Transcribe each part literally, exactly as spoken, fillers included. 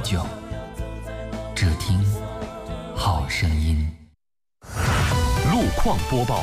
九，只听好声音。 路况播报。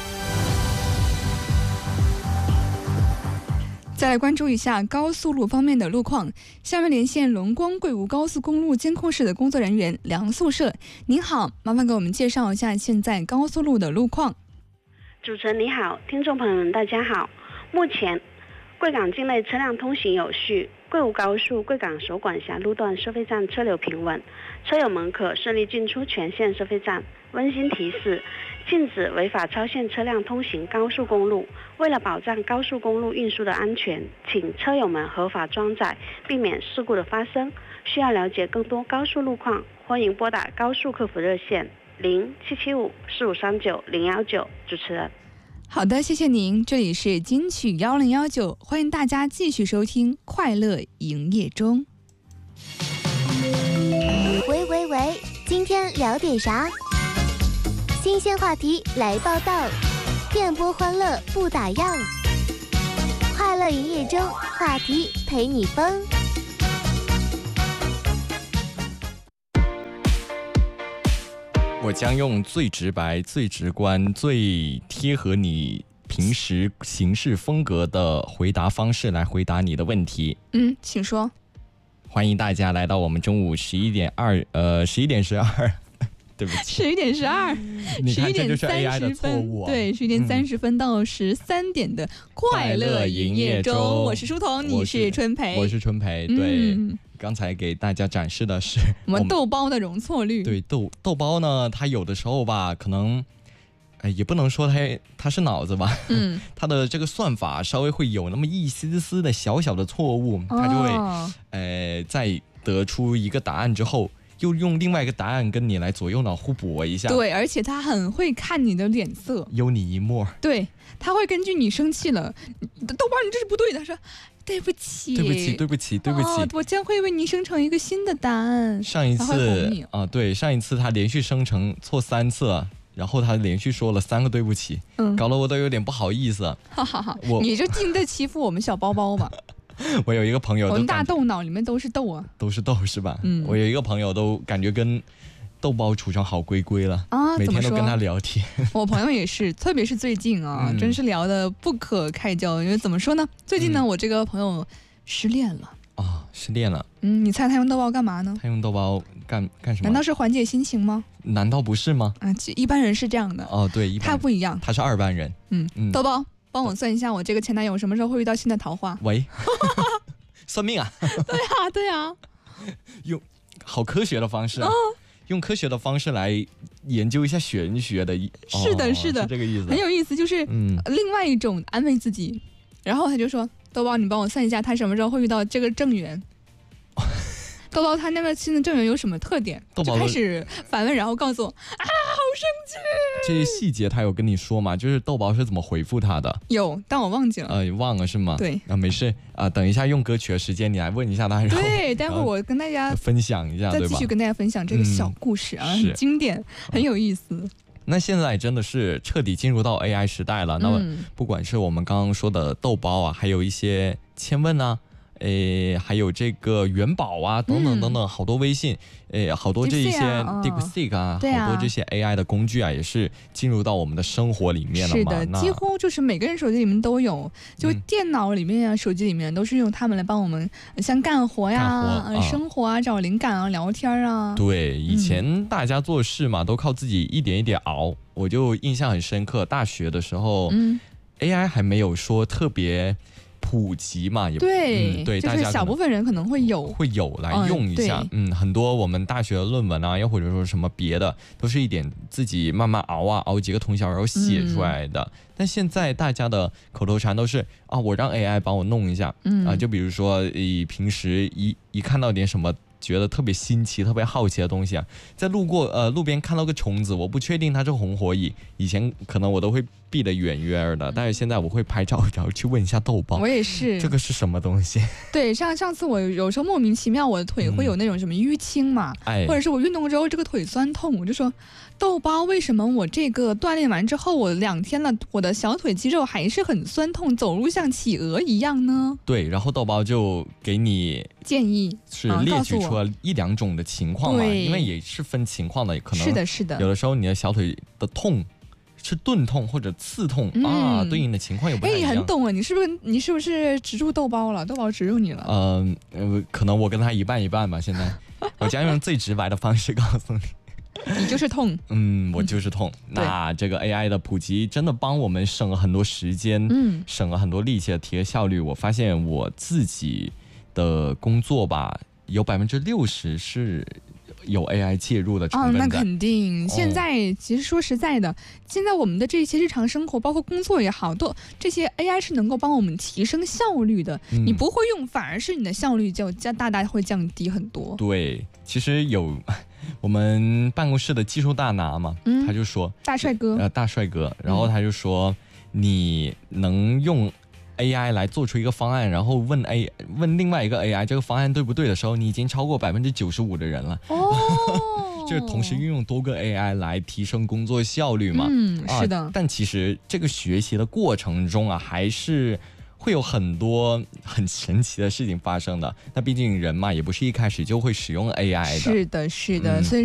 再来关注一下高速路方面的路况。下面连线龙光贵吴高速公路监控室的工作人员梁宿舍。您好，麻烦给我们介绍一下现在高速路的路况。 主持人你好，听众朋友们大家好。目前贵港境内车辆通行有序，贵吴高速贵港首管辖路段收费站车流平稳，车友们可顺利进出全线收费站。温馨提示：禁止违法超限车辆通行高速公路。为了保障高速公路运输的安全，请车友们合法装载，避免事故的发生。需要了解更多高速路况，欢迎拨打高速客服热线零七七五四五三九零幺九。主持人。 好的，谢谢您。这里是金曲幺零幺九，欢迎大家继续收听快乐营业中。 喂喂喂，今天聊点啥？新鲜话题来报道，电波欢乐不打烊。快乐营业中，话题陪你疯。 我将用最直白、最直观、最贴合你平时行事风格的回答方式来回答你的问题。 嗯，请说。 欢迎大家来到我们中午十一点二，呃，十一点十二。对不起， 十一点十二， 十一点三十分， 对，十一点三十分到十三点的快乐营业中，我是书童，你是春培， 我是春培，对。嗯，刚才给大家展示的是我们豆包的容错率。 对，豆豆包呢，它有的时候吧，可能，哎，也不能说它它是脑子吧，嗯，它的这个算法稍微会有那么一丝丝的小小的错误，它就会，哦、呃，在得出一个答案之后。又用另外一个答案跟你来左右脑互搏一下， 对，而且他很会看你的脸色， 有你一默。 对，他会根据你生气了，豆包你这是不对的，他说对不起， 对不起，对不起，对不起， 哦、我将会为你生成一个新的答案。 上一次啊，对，上一次他连续生成错三次，然后他连续说了三个对不起，嗯，搞得我都有点不好意思。 哈哈哈，你就尽得欺负我们小包包吧。 我有一个朋友， 我们大豆脑里面都是豆啊， 都是豆是吧？嗯，我有一个朋友都感觉跟豆包处成好龟龟了啊，每天都跟他聊天。 我朋友也是，特别是最近啊，嗯、真是聊得不可开交。因为怎么说呢？最近呢，嗯、我这个朋友失恋了啊、哦，失恋了。 嗯，你猜他用豆包干嘛呢？ 他用豆包干干什么？ 难道是缓解心情吗？ 难道不是吗？ 啊，一般人是这样的。 哦，对，一般他不一样， 他是二班人。 嗯嗯，豆包。帮我算一下，我这个前男友什么时候会遇到新的桃花？ 喂，算命啊？ 对啊，对啊， 用好科学的方式、啊哦，用科学的方式来研究一下玄学的。 是的， 哦、 是的， 是这个意思， 很有意思，就是嗯，另外一种安慰自己。然后他就说：“豆包，你帮我算一下，他什么时候会遇到这个正缘？”豆包他那个新的正缘有什么特点？就开始反问，然后告诉我啊，好生气。 这些细节他有跟你说吗？就是豆包是怎么回复他的？ 有，但我忘记了。 呃，忘了是吗？ 对， 啊，没事啊，等一下用歌曲的时间你来问一下他。 对，待会儿我跟大家分享一下， 再继续跟大家分享这个小故事啊， 嗯、 很经典，很有意思。 那现在真的是彻底进入到 A I 时代了。那么不管是我们刚刚说的豆包啊，还有一些千问啊。诶，还有这个元宝啊，等等等等，嗯、好多微信，诶，好多这一些 DeepSeek 啊， 嗯、 好多这些 A I 的工具啊，也是进入到我们的生活里面了嘛。 是的，几乎就是每个人手机里面都有，就电脑里面啊、嗯、手机里面都是用它们来帮我们，像干活呀、 干活、 呃、生活啊、找灵感啊、聊天啊。 对，以前大家做事嘛，嗯、都靠自己一点一点熬。我就印象很深刻，大学的时候，嗯、A I 还没有说特别。普及嘛，也对、 嗯、对， 就是小部分人可能会有会有来用一下，嗯，嗯很多我们大学的论文啊，又或者说什么别的，都是一点自己慢慢熬啊，熬几个通宵然后写出来的。嗯、但现在大家的口头禅都是啊，我让 A I 帮我弄一下，嗯啊，就比如说你平时一一看到点什么。觉得特别新奇、特别好奇的东西啊，在路过呃路边看到个虫子，我不确定它是红火蚁，以前可能我都会避得远远的，但是现在我会拍照，然后去问一下豆包， 我也是， 这个是什么东西？ 对，像上次我有时候莫名其妙我的腿会有那种什么淤青嘛， 哎， 或者是我运动之后这个腿酸痛，我就说豆包，为什么我这个锻炼完之后，我两天了，我的小腿肌肉还是很酸痛，走路像企鹅一样呢？ 对，然后豆包就给你建议， 是列举出了一两种的情况嘛，因为也是分情况的，可能是的，是的， 有的时候你的小腿的痛是钝痛或者刺痛、嗯、啊，对应的情况也不太一样。 哎，你很懂啊，你是不是你是不是植入豆包了？豆包植入你了？ 嗯、呃，可能我跟他一半一半吧。现在我将用最直白的方式告诉你。 你就是痛， 嗯，我就是痛。嗯、那这个 A I 的普及真的帮我们省了很多时间，嗯，省了很多力气，提了效率。我发现我自己的工作吧，有百分之六十是有 A I 介入的成分在。 哦，那肯定。现在其实说实在的，哦、现在我们的这些日常生活，包括工作也好，都这些 A I 是能够帮我们提升效率的。嗯、你不会用，反而是你的效率就加大大会降低很多。 对，其实有。我们办公室的技术大拿嘛，嗯、他就说大帅哥， 呃，大帅哥，然后他就说，嗯、你能用 A I 来做出一个方案，然后问 A 问另外一个 A I 这个方案对不对的时候，你已经超过百分之九十五的人了。哦，就是同时运用多个 A I 来提升工作效率嘛。 嗯，是的、 啊。但其实这个学习的过程中啊，还是会有很多很神奇的事情发生的。那毕竟人嘛，也不是一开始就会使用 A I 的。 是的，是的， 嗯、 所以。